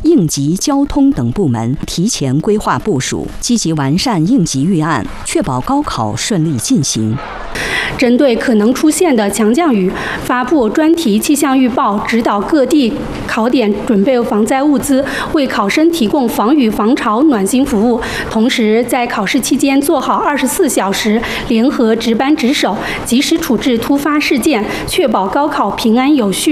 应急、交通等部门提前规划部署，积极完善应急预案，确保高考顺利进行。 针对可能出现的强降雨，发布专题气象预报，指导各地考点准备防灾物资，为考生提供防雨防潮暖心服务。同时，在考试期间做好24小时联合值班值守，及时处置突发事件，确保高考平安有序。